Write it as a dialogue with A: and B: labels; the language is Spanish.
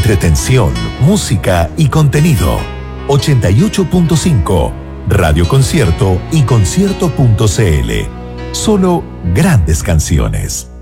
A: entretención, música y contenido. 88.5, Radio Concierto y concierto.cl. Solo grandes canciones.